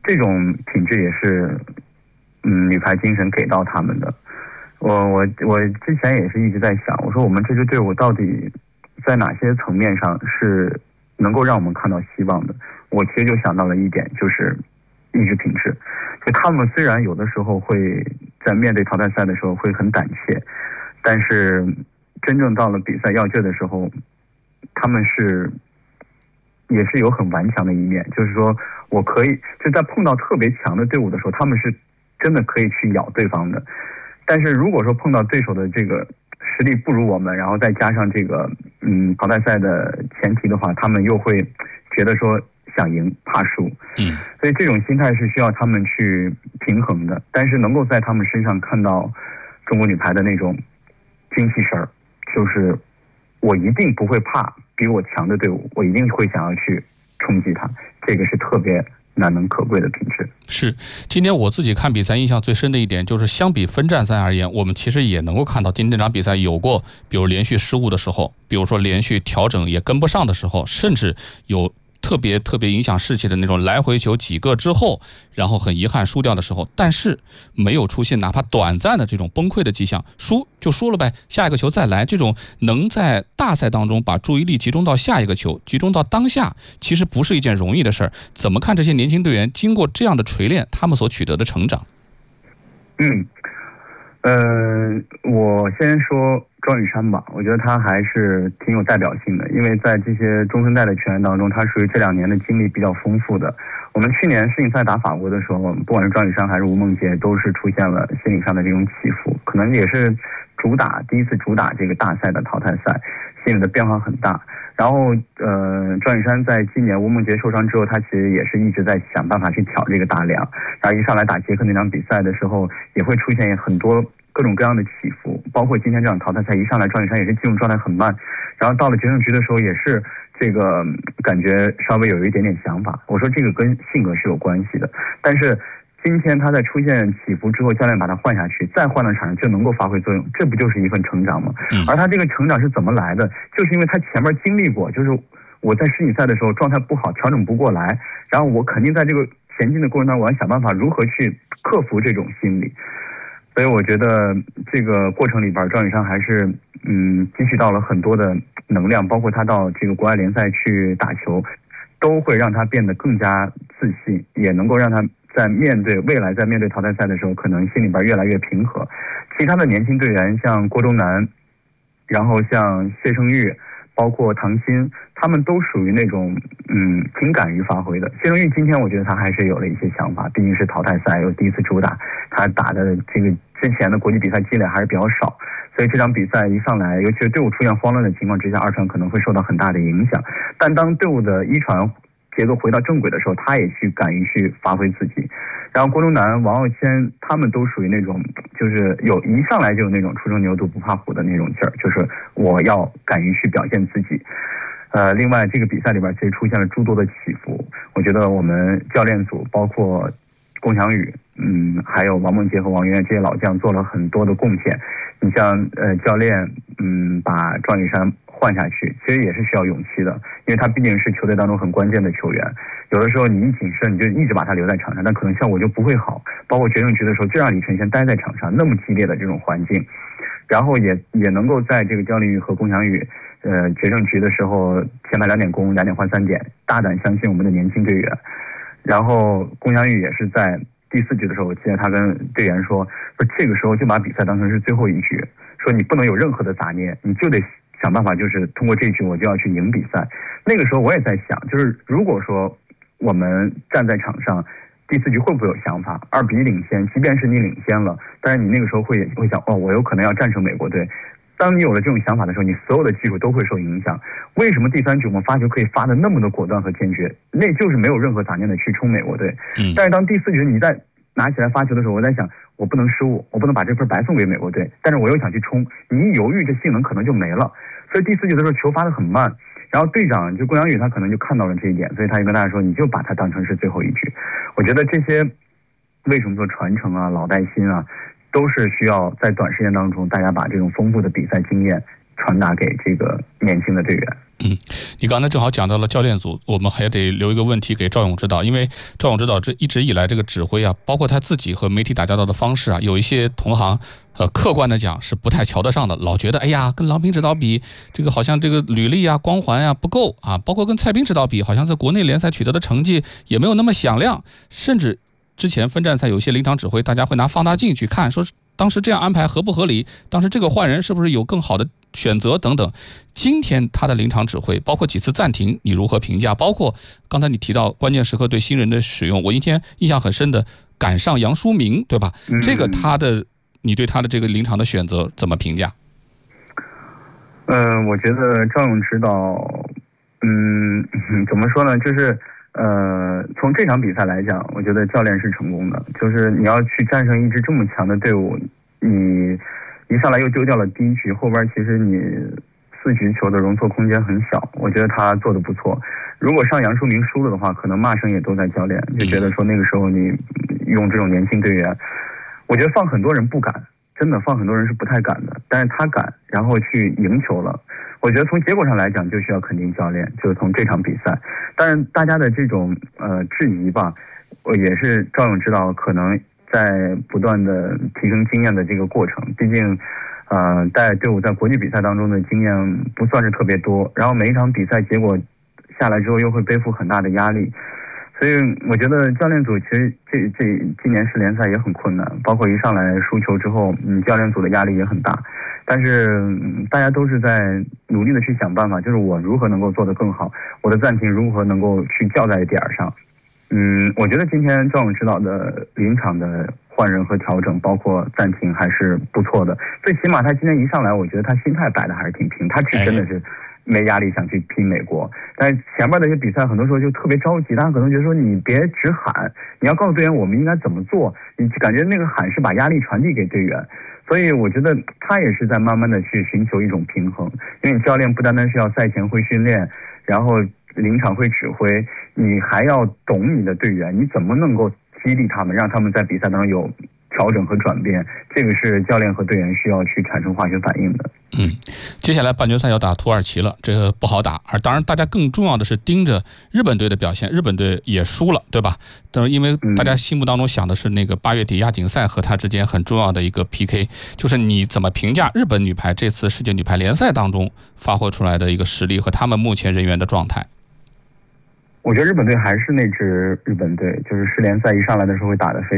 这种品质也是女排精神给到他们的。我之前也是一直在想，我说我们这支队伍到底在哪些层面上是能够让我们看到希望的。我其实就想到了一点，就是意志品质。就他们虽然有的时候会在面对淘汰赛的时候会很胆怯，但是真正到了比赛要劲的时候，他们也是有很顽强的一面。就是说我可以就在碰到特别强的队伍的时候，他们是真的可以去咬对方的。但是如果说碰到对手的这个实力不如我们，然后再加上这个淘汰赛的前提的话，他们又会觉得说想赢怕输。所以这种心态是需要他们去平衡的。但是能够在他们身上看到中国女排的那种精气神儿，就是我一定不会怕比我强的队伍，我一定会想要去冲击它，这个是特别难能可贵的品质。 是，今天我自己看比赛印象最深的一点，就是相比分站赛而言，我们其实也能够看到今天这场比赛有过比如连续失误的时候，比如说连续调整也跟不上的时候，甚至有特别影响士气的那种来回球几个之后，然后很遗憾输掉的时候，但是没有出现哪怕短暂的这种崩溃的迹象。输就输了呗，下一个球再来，这种能在大赛当中把注意力集中到下一个球，集中到当下，其实不是一件容易的事儿。怎么看这些年轻队员经过这样的锤炼，他们所取得的成长？ 我先说庄宇珊吧，我觉得他还是挺有代表性的，因为在这些中生代的球员当中，他属于这2年的经历比较丰富的。我们去年世锦赛打法国的时候，不管是庄宇珊还是吴梦洁，都是出现了心理上的这种起伏，可能也是第一次主打这个大赛的淘汰赛，心理的变化很大。然后庄宇珊在今年吴梦洁受伤之后，他其实也是一直在想办法去挑这个大梁，然后一上来打捷克那场比赛的时候，也会出现很多各种各样的起伏，包括今天这场淘汰赛一上来庄宇珊也是进入状态很慢，然后到了决胜局的时候也是这个感觉稍微有一点点想法。我说这个跟性格是有关系的，但是今天他在出现起伏之后，教练把他换下去，再换到场上就能够发挥作用，这不就是一份成长吗？而他这个成长是怎么来的？就是因为他前面经历过，就是我在世锦赛的时候状态不好，调整不过来，然后我肯定在这个前进的过程当中，我要想办法如何去克服这种心理。所以我觉得这个过程里边，庄宇珊还是汲取到了很多的能量，包括他到这个国外联赛去打球，都会让他变得更加自信，也能够让他未来在面对淘汰赛的时候，可能心里边越来越平和。其他的年轻队员像郭忠南，然后像谢胜玉，包括唐鑫，他们都属于那种挺敢于发挥的。谢胜玉今天我觉得他还是有了一些想法，毕竟是淘汰赛又第一次主打，他打的这个之前的国际比赛积累还是比较少，所以这场比赛一上来，尤其是队伍出现慌乱的情况之下，二传可能会受到很大的影响。但当队伍的一传节奏回到正轨的时候，他也敢于去发挥自己。然后郭忠南、王傲谦他们都属于那种就是一上来就有那种初生牛犊不怕虎的那种劲儿，就是我要敢于去表现自己。另外这个比赛里边其实出现了诸多的起伏，我觉得我们教练组包括龚翔宇还有王梦洁和王媛媛这些老将做了很多的贡献。你像教练把庄宇珊换下去，其实也是需要勇气的，因为他毕竟是球队当中很关键的球员。有的时候你一谨慎，你就一直把他留在场上，但可能效果就不会好。包括决胜局的时候，就让李晨先待在场上，那么激烈的这种环境，然后也能够在这个焦林宇和龚翔宇决胜局的时候前排2点攻，2点换3点，大胆相信我们的年轻队员。然后龚翔宇也是在第4局的时候，我记得他跟队员说这个时候就把比赛当成是最后一局，说你不能有任何的杂念，你就得想办法，就是通过这一局我就要去赢比赛。那个时候我也在想，就是如果说我们站在场上，第4局会不会有想法？2比1领先，即便是你领先了，但是你那个时候会想，我有可能要战胜美国队。当你有了这种想法的时候，你所有的技术都会受影响。为什么第3局我们发球可以发的那么的果断和坚决？那就是没有任何杂念的去冲美国队。但是当第4局你在拿起来发球的时候，我在想，我不能失误，我不能把这分白送给美国队，但是我又想去冲，你一犹豫，这性能可能就没了。所以第4局的时候球发得很慢，然后队长就龚翔宇他可能就看到了这一点，所以他就跟大家说，你就把它当成是最后一局。我觉得这些为什么说传承啊、老带新啊，都是需要在短时间当中大家把这种丰富的比赛经验传达给这个年轻的队员。 你刚才正好讲到了教练组，我们还得留一个问题给赵勇指导，因为赵勇指导这一直以来这个指挥啊，包括他自己和媒体打交道的方式啊，有一些同行客观的讲是不太瞧得上的，老觉得哎呀跟郎平指导比，这个好像这个履历啊光环啊不够啊，包括跟蔡斌指导比，好像在国内联赛取得的成绩也没有那么响亮，甚至之前分站赛有些临场指挥，大家会拿放大镜去看，说当时这样安排合不合理，当时这个换人是不是有更好的选择等等。今天他的临场指挥，包括几次暂停，你如何评价？包括刚才你提到关键时刻对新人的使用，我今天印象很深的赶上杨书明，对吧？这个你对他的这个临场的选择怎么评价？ 我觉得赵勇指导，怎么说呢？就是从这场比赛来讲，我觉得教练是成功的。就是你要去战胜一支这么强的队伍，你一上来又丢掉了第一局，后边其实你4局球的容错空间很小，我觉得他做得不错。如果上杨书明输了的话，可能骂声也都在教练，就觉得说那个时候你用这种年轻队员，我觉得放很多人不敢，真的放很多人是不太敢的，但是他敢，然后去赢球了。我觉得从结果上来讲，就需要肯定教练，就是从这场比赛。当然，大家的这种质疑吧，也是赵勇指导可能在不断的提升经验的这个过程。毕竟，带队伍在国际比赛当中的经验不算是特别多，然后每一场比赛结果下来之后，又会背负很大的压力。所以我觉得教练组其实今年世联赛也很困难，包括一上来输球之后，教练组的压力也很大。但是大家都是在努力的去想办法，就是我如何能够做得更好，我的暂停如何能够去叫在点上。我觉得今天赵勇指导的临场的换人和调整，包括暂停还是不错的。最起码他今天一上来，我觉得他心态摆的还是挺平，他是真的是没压力想去拼美国。但是前面的一些比赛很多时候就特别着急，大家可能觉得说你别只喊，你要告诉队员我们应该怎么做，你感觉那个喊是把压力传递给队员。所以我觉得他也是在慢慢的去寻求一种平衡，因为你教练不单单是要赛前会训练，然后临场会指挥，你还要懂你的队员，你怎么能够激励他们，让他们在比赛当中有调整和转变，这个是教练和队员需要去产生化学反应的。 接下来半决赛要打土耳其了，这个不好打。而当然，大家更重要的是盯着日本队的表现。日本队也输了，对吧？但是因为大家心目当中想的是那个8月底亚锦赛和他之间很重要的一个 PK， 就是你怎么评价日本女排这次世界女排联赛当中发挥出来的一个实力和他们目前人员的状态？ 我觉得日本队还是那支日本队，就是世联赛一上来的时候会打得非